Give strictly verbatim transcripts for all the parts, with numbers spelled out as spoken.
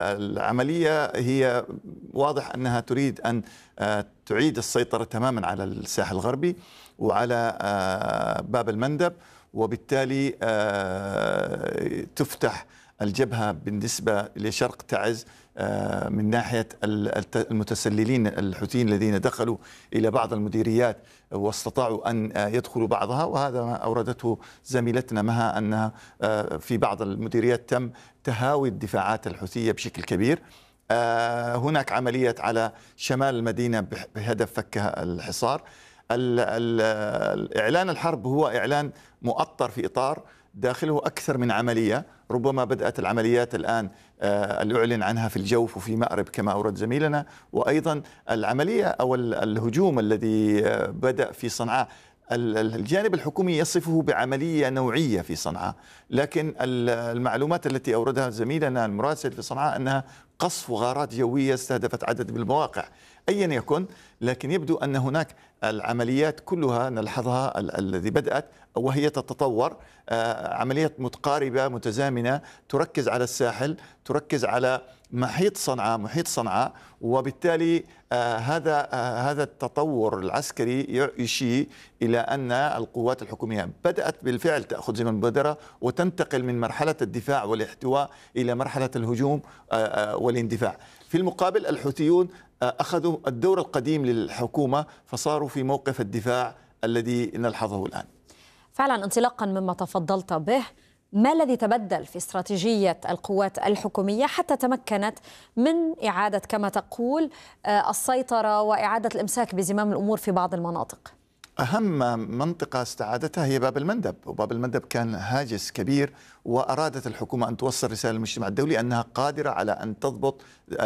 العملية هي واضح أنها تريد أن تعيد السيطرة تماما على الساحل الغربي وعلى باب المندب، وبالتالي تفتح الجبهة بالنسبة لشرق تعز من ناحية المتسللين الحوثيين الذين دخلوا إلى بعض المديريات واستطاعوا أن يدخلوا بعضها، وهذا ما أوردته زميلتنا مها أنها في بعض المديريات تم تهاوي الدفاعات الحوثية بشكل كبير. هناك عملية على شمال المدينة بهدف فك الحصار. الإعلان الحرب هو إعلان مؤطر في إطار داخله أكثر من عملية. ربما بدأت العمليات الآن اللي أعلن عنها في الجوف وفي مأرب كما أورد زميلنا، وأيضا العملية أو الهجوم الذي بدأ في صنعاء الجانب الحكومي يصفه بعملية نوعية في صنعاء، لكن المعلومات التي أوردها زميلنا المراسل في صنعاء أنها قصف غارات جوية استهدفت عدد من المواقع. أيا يكن، لكن يبدو أن هناك العمليات كلها نلحظها الذي بدأت وهي تتطور، عمليات متقاربة متزامنة تركز على الساحل، تركز على محيط صنعاء محيط صنعاء وبالتالي آه هذا آه هذا التطور العسكري يشير إلى أن القوات الحكومية بدأت بالفعل تأخذ زمام المبادرة وتنتقل من مرحلة الدفاع والاحتواء إلى مرحلة الهجوم آه آه والاندفاع. في المقابل الحوثيون آه أخذوا الدور القديم للحكومة فصاروا في موقف الدفاع الذي نلحظه الآن. فعلا انطلاقا مما تفضلت به، ما الذي تبدل في استراتيجية القوات الحكومية حتى تمكنت من إعادة كما تقول السيطرة وإعادة الإمساك بزمام الأمور في بعض المناطق؟ أهم منطقة استعادتها هي باب المندب، وباب المندب كان هاجس كبير، وأرادت الحكومة أن توصل رسالة للمجتمع الدولي أنها قادرة على أن تضبط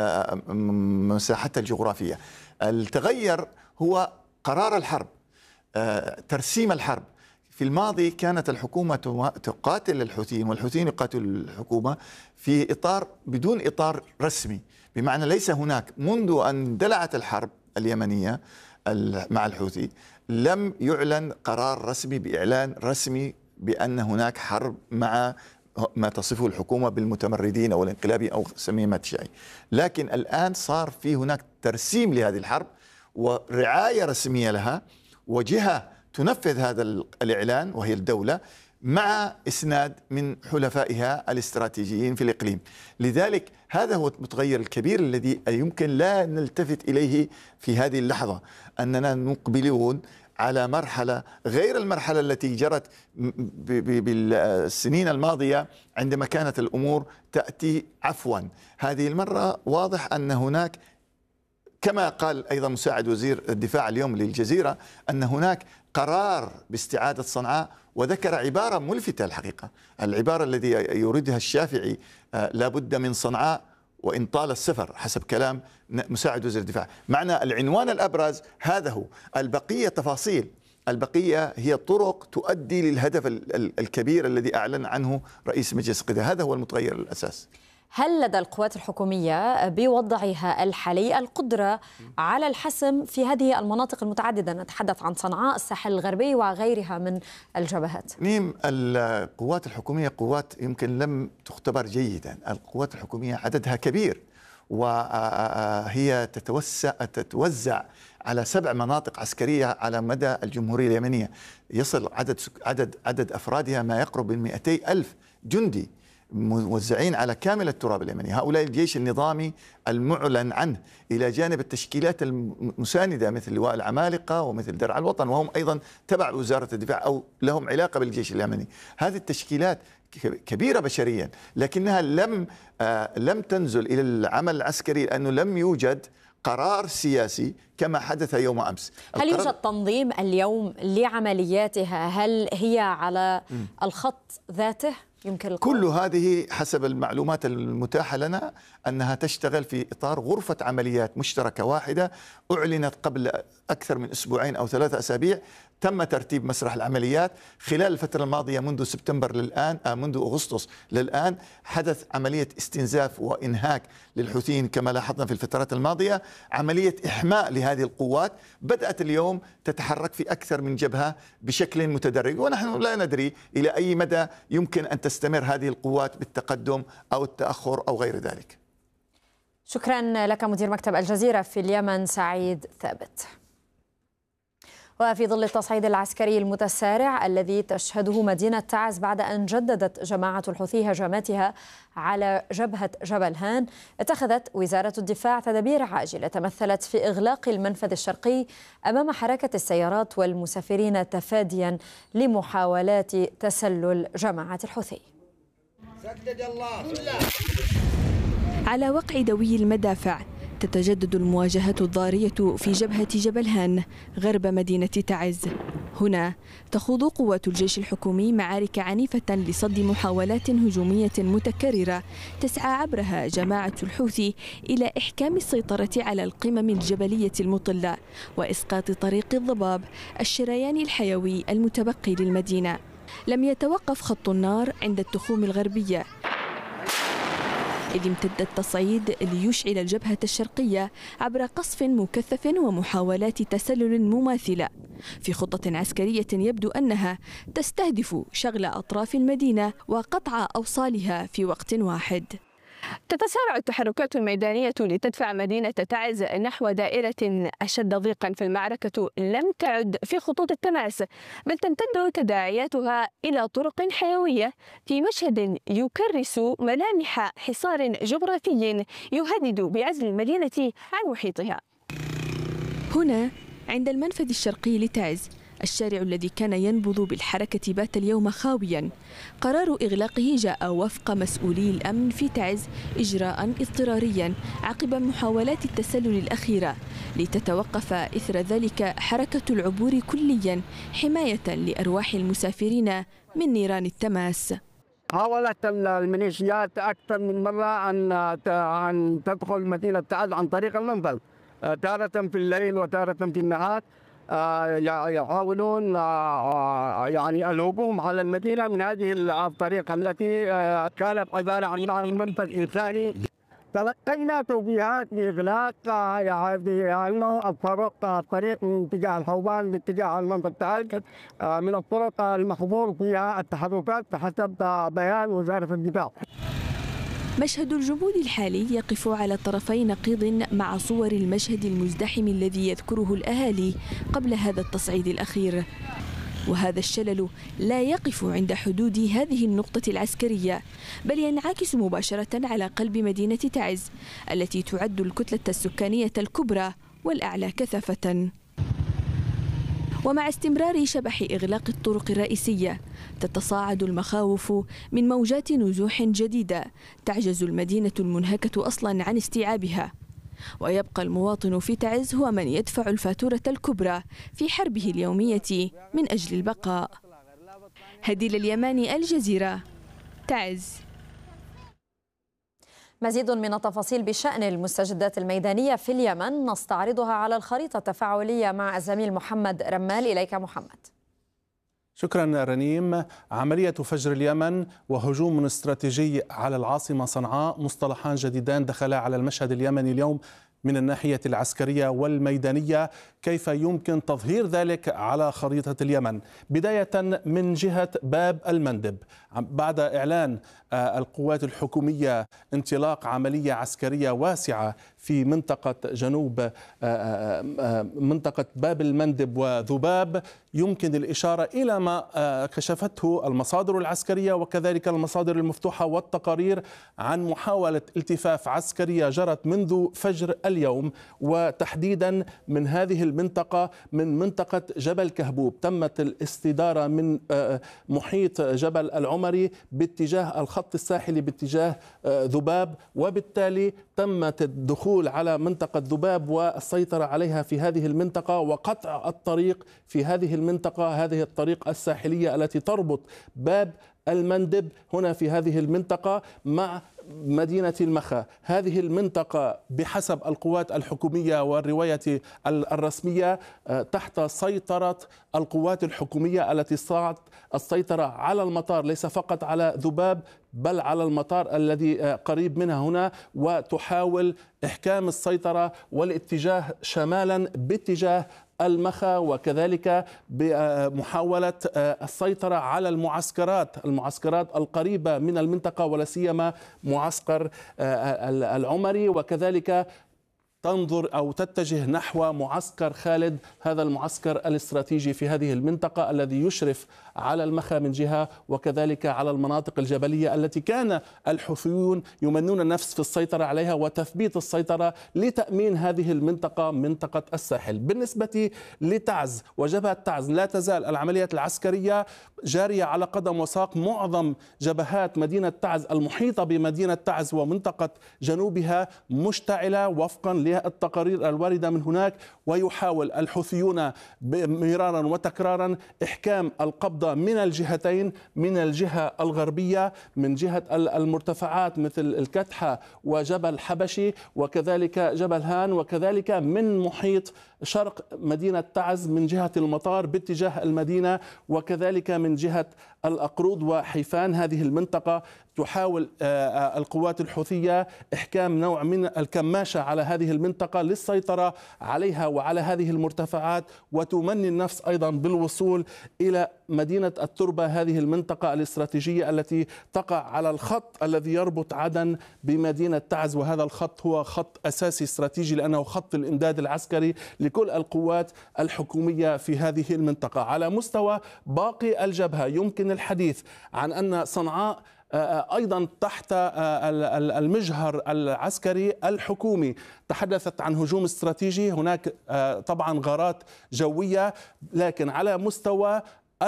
مساحتها الجغرافية. التغير هو قرار الحرب، ترسيم الحرب. في الماضي كانت الحكومة تقاتل الحوثيين والحوثيين يقاتلوا الحكومة في إطار بدون إطار رسمي، بمعنى ليس هناك منذ أن دلعت الحرب اليمنية مع الحوثي لم يعلن قرار رسمي بإعلان رسمي بأن هناك حرب مع ما تصفه الحكومة بالمتمردين أو الانقلابي أو سميه ما تشاء. لكن الآن صار في هناك ترسيم لهذه الحرب ورعاية رسمية لها وجهة تنفذ هذا الإعلان وهي الدولة مع إسناد من حلفائها الاستراتيجيين في الإقليم. لذلك هذا هو المتغير الكبير الذي يمكن لا نلتفت إليه في هذه اللحظة، أننا مقبلون على مرحلة غير المرحلة التي جرت بالسنين الماضية عندما كانت الأمور تأتي عفوا. هذه المرة واضح أن هناك، كما قال أيضا مساعد وزير الدفاع اليوم للجزيرة، أن هناك قرار باستعادة صنعاء، وذكر عبارة ملفتة الحقيقة، العبارة الذي يريدها الشافعي لا بد من صنعاء وإن طال السفر، حسب كلام مساعد وزير الدفاع. معنى العنوان الأبرز هذا هو، البقية تفاصيل، البقية هي طرق تؤدي للهدف الكبير الذي أعلن عنه رئيس مجلس القيادة. هذا هو المتغير الأساس. هل لدى القوات الحكومية بوضعها الحالي القدرة على الحسم في هذه المناطق المتعددة؟ نتحدث عن صنعاء، الساحل الغربي وغيرها من الجبهات. نيم، القوات الحكومية قوات يمكن لم تختبر جيدا. القوات الحكومية عددها كبير وهي تتوسع تتوزع على سبع مناطق عسكرية على مدى الجمهورية اليمنية، يصل عدد عدد عدد أفرادها ما يقرب من مئتي ألف جندي موزعين على كامل التراب اليمني. هؤلاء الجيش النظامي المعلن عنه، إلى جانب التشكيلات المساندة مثل لواء العمالقة ومثل درع الوطن، وهم أيضا تبع وزارة الدفاع أو لهم علاقة بالجيش اليمني. هذه التشكيلات كبيرة بشريا، لكنها لم آه لم تنزل إلى العمل العسكري لأنه لم يوجد قرار سياسي كما حدث يوم أمس. هل يوجد تنظيم اليوم لعملياتها؟ هل هي على م. الخط ذاته؟ يمكن كل هذه حسب المعلومات المتاحة لنا أنها تشتغل في إطار غرفة عمليات مشتركة واحدة أعلنت قبل أكثر من أسبوعين أو ثلاثة أسابيع. تم ترتيب مسرح العمليات خلال الفترة الماضية منذ سبتمبر للآن، آه منذ أغسطس للآن حدث عملية استنزاف وإنهاك للحوثيين كما لاحظنا في الفترات الماضية، عملية إحماء لهذه القوات بدأت اليوم تتحرك في أكثر من جبهة بشكل متدرج، ونحن لا ندري إلى أي مدى يمكن أن تستمر هذه القوات بالتقدم أو التأخر أو غير ذلك. شكرا لك مدير مكتب الجزيرة في اليمن سعيد ثابت. وفي ظل التصعيد العسكري المتسارع الذي تشهده مدينة تعز بعد أن جددت جماعة الحوثي هجماتها على جبهة جبل هان، اتخذت وزارة الدفاع تدابير عاجلة تمثلت في إغلاق المنفذ الشرقي أمام حركة السيارات والمسافرين تفاديا لمحاولات تسلل جماعة الحوثي. على وقع دوي المدافع تتجدد المواجهة الضارية في جبهة جبل هان غرب مدينة تعز. هنا تخوض قوات الجيش الحكومي معارك عنيفة لصد محاولات هجومية متكررة تسعى عبرها جماعة الحوثي إلى إحكام السيطرة على القمم الجبلية المطلة وإسقاط طريق الضباب الشريان الحيوي المتبقي للمدينة. لم يتوقف خط النار عند التخوم الغربية، إذ امتد التصعيد ليشعل الجبهة الشرقية عبر قصف مكثف ومحاولات تسلل مماثلة في خطة عسكرية يبدو أنها تستهدف شغل أطراف المدينة وقطع أوصالها في وقت واحد. تتسارع التحركات الميدانية لتدفع مدينة تعز نحو دائرة أشد ضيقا، فالمعركة لم تعد في خطوط التماس بل تمتد تداعياتها إلى طرق حيوية في مشهد يكرس ملامح حصار جغرافي يهدد بعزل المدينة عن محيطها. هنا عند المنفذ الشرقي لتعز، الشارع الذي كان ينبض بالحركة بات اليوم خاويا. قرار إغلاقه جاء وفق مسؤولي الأمن في تعز إجراء اضطراريا عقب محاولات التسلل الأخيرة، لتتوقف إثر ذلك حركة العبور كليا حماية لأرواح المسافرين من نيران التماس. حاولت الميليشيات أكثر من مرة أن أن تدخل مدينة تعز عن طريق المنفذ، تارة في الليل وتارة في النهار، يحاولون يعني الهجوم على المدينة من هذه الطريقة التي كانت عبارة عن منفذ إنساني. تلقينا توجيهات بإغلاق يعني الطرق الطريق من اتجاه الحوبان باتجاه المنفذ تعز من الطرق المحظور فيها التحركات بحسب بيان وزارة الدفاع. مشهد الجمود الحالي يقف على طرفي نقيض مع صور المشهد المزدحم الذي يذكره الأهالي قبل هذا التصعيد الأخير. وهذا الشلل لا يقف عند حدود هذه النقطة العسكرية، بل ينعكس مباشرة على قلب مدينة تعز التي تعد الكتلة السكانية الكبرى والأعلى كثافة. ومع استمرار شبح إغلاق الطرق الرئيسية تتصاعد المخاوف من موجات نزوح جديدة تعجز المدينة المنهكة أصلا عن استيعابها، ويبقى المواطن في تعز هو من يدفع الفاتورة الكبرى في حربه اليومية من أجل البقاء. هديل اليماني، الجزيرة، تعز. مزيد من التفاصيل بشأن المستجدات الميدانية في اليمن نستعرضها على الخريطة التفاعلية مع الزميل محمد رمال. إليك محمد. شكرا رنيم. عملية فجر اليمن وهجوم استراتيجي على العاصمة صنعاء مصطلحان جديدان دخلا على المشهد اليمني اليوم من الناحية العسكرية والميدانية. كيف يمكن تظهير ذلك على خريطة اليمن؟ بداية من جهة باب المندب، بعد إعلان القوات الحكومية انطلاق عملية عسكرية واسعة في منطقة جنوب منطقة باب المندب وذباب، يمكن الإشارة إلى ما كشفته المصادر العسكرية وكذلك المصادر المفتوحة والتقارير عن محاولة التفاف عسكرية جرت منذ فجر اليوم، وتحديدا من هذه المنطقة من منطقة جبل كهبوب. تمت الاستدارة من محيط جبل العمري باتجاه الخط الساحلي باتجاه ذباب، وبالتالي تمت الدخول على منطقة ذباب والسيطرة عليها في هذه المنطقة وقطع الطريق في هذه المنطقة، هذه الطريق الساحلية التي تربط باب المندب هنا في هذه المنطقة مع مدينة المخا. هذه المنطقة بحسب القوات الحكومية والرواية الرسمية تحت سيطرة القوات الحكومية التي استطاعت السيطرة على المطار، ليس فقط على ذباب بل على المطار الذي قريب منها هنا، وتحاول إحكام السيطرة والاتجاه شمالا باتجاه المخا، وكذلك بمحاولة السيطرة على المعسكرات المعسكرات القريبة من المنطقة، ولا سيما معسكر العمري، وكذلك تنظر أو تتجه نحو معسكر خالد، هذا المعسكر الاستراتيجي في هذه المنطقة الذي يشرف على المخا من جهة وكذلك على المناطق الجبلية التي كان الحوثيون يمنون النفس في السيطرة عليها وتثبيت السيطرة لتأمين هذه المنطقة، منطقة الساحل. بالنسبة لتعز وجبهة تعز، لا تزال العمليات العسكرية جارية على قدم وساق. معظم جبهات مدينة تعز المحيطة بمدينة تعز ومنطقة جنوبها مشتعلة وفقا للتقارير الواردة من هناك، ويحاول الحوثيون مرارا وتكرارا إحكام القبضة من الجهتين، من الجهة الغربية من جهة المرتفعات مثل الكتحة وجبل حبشي وكذلك جبل هان، وكذلك من محيط شرق مدينة تعز من جهة المطار باتجاه المدينة، وكذلك من جهة الأقروض وحيفان. هذه المنطقة تحاول القوات الحوثية إحكام نوع من الكماشة على هذه المنطقة للسيطرة عليها وعلى هذه المرتفعات، وتمني النفس أيضا بالوصول إلى مدينة التربة، هذه المنطقة الاستراتيجية التي تقع على الخط الذي يربط عدن بمدينة تعز، وهذا الخط هو خط أساسي استراتيجي لأنه خط الإمداد العسكري لكل القوات الحكومية في هذه المنطقة. على مستوى باقي الجبهة يمكن الحديث عن أن صنعاء أيضا تحت المجهر العسكري الحكومي تحدثت عن هجوم استراتيجي، هناك طبعا غارات جوية، لكن على مستوى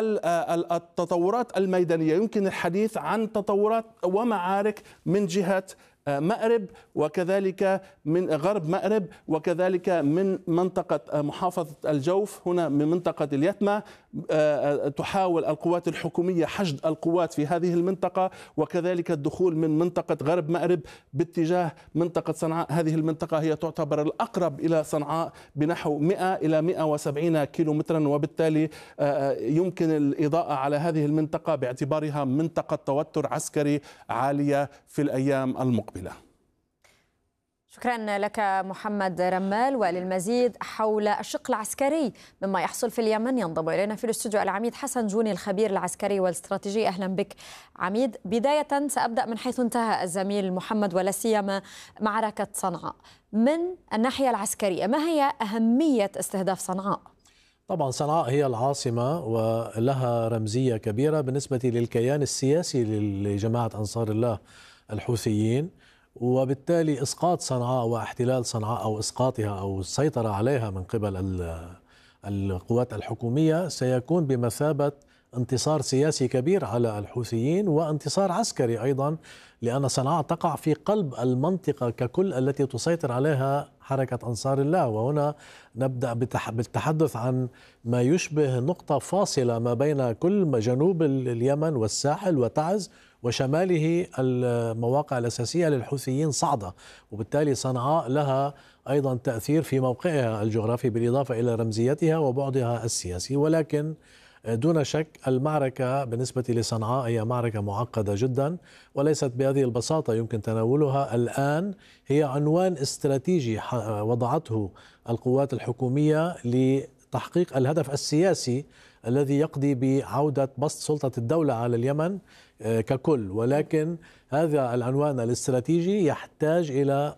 التطورات الميدانية يمكن الحديث عن تطورات ومعارك من جهة مأرب وكذلك من غرب مأرب وكذلك من منطقة محافظة الجوف، هنا من منطقة اليتمة. تحاول القوات الحكومية حشد القوات في هذه المنطقة وكذلك الدخول من منطقة غرب مأرب باتجاه منطقة صنعاء. هذه المنطقة هي تعتبر الأقرب إلى صنعاء بنحو مئة إلى مئة وسبعين كيلومترا، وبالتالي يمكن الإضاءة على هذه المنطقة باعتبارها منطقة توتر عسكري عالية في الأيام المقبلة. شكرا لك محمد رمال. وللمزيد حول الشق العسكري مما يحصل في اليمن ينضم إلينا في الاستوديو العميد حسن جوني الخبير العسكري والاستراتيجي. أهلا بك عميد. بداية سأبدأ من حيث انتهى الزميل محمد ولا سيما معركة صنعاء. من الناحية العسكرية ما هي أهمية استهداف صنعاء؟ طبعا صنعاء هي العاصمة ولها رمزية كبيرة بالنسبة للكيان السياسي لجماعة أنصار الله الحوثيين، وبالتالي إسقاط صنعاء واحتلال صنعاء أو إسقاطها أو السيطرة عليها من قبل القوات الحكومية سيكون بمثابة انتصار سياسي كبير على الحوثيين وانتصار عسكري أيضا، لأن صنعاء تقع في قلب المنطقة ككل التي تسيطر عليها حركة أنصار الله. وهنا نبدأ بالتحدث عن ما يشبه نقطة فاصلة ما بين كل جنوب اليمن والساحل وتعز، وشماله المواقع الأساسية للحوثيين صعدة، وبالتالي صنعاء لها أيضا تأثير في موقعها الجغرافي بالإضافة إلى رمزيتها وبعدها السياسي. ولكن دون شك المعركة بالنسبة لصنعاء هي معركة معقدة جدا وليست بهذه البساطة يمكن تناولها الآن. هي عنوان استراتيجي وضعته القوات الحكومية لتحقيق الهدف السياسي الذي يقضي بعودة بسط سلطة الدولة على اليمن ككل، ولكن هذا العنوان الاستراتيجي يحتاج إلى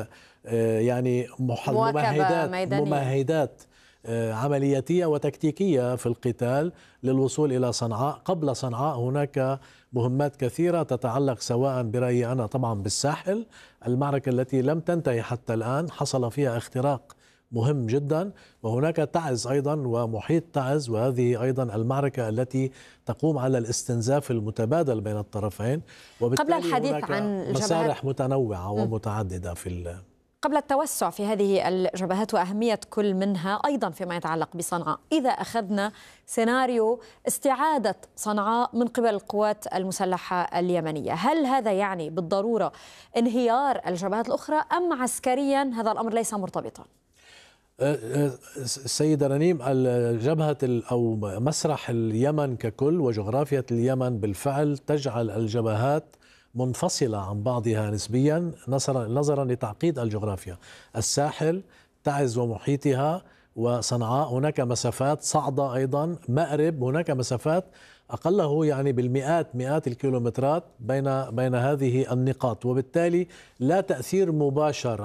يعني ممهدات ممهدات عملياتية وتكتيكية في القتال للوصول إلى صنعاء. قبل صنعاء هناك مهمات كثيرة تتعلق سواء برأيي أنا طبعا بالساحل، المعركة التي لم تنتهي حتى الآن حصل فيها اختراق مهم جدا، وهناك تعز أيضا ومحيط تعز، وهذه أيضا المعركة التي تقوم على الاستنزاف المتبادل بين الطرفين، وبالتالي قبل الحديث عن مسارح متنوعة ومتعددة في ال قبل التوسع في هذه الجبهات وأهمية كل منها أيضا فيما يتعلق بصنعاء، إذا أخذنا سيناريو استعادة صنعاء من قبل القوات المسلحة اليمنية، هل هذا يعني بالضرورة انهيار الجبهات الأخرى أم عسكريا هذا الأمر ليس مرتبطا؟ السيدة رنيم، الجبهة أو مسرح اليمن ككل وجغرافية اليمن بالفعل تجعل الجبهات منفصلة عن بعضها نسبيا نظرا لتعقيد الجغرافيا. الساحل تعز ومحيطها وصنعاء هناك مسافات، صعدة أيضا، مأرب هناك مسافات أقله يعني بالمئات مئات الكيلومترات بين بين هذه النقاط، وبالتالي لا تأثير مباشر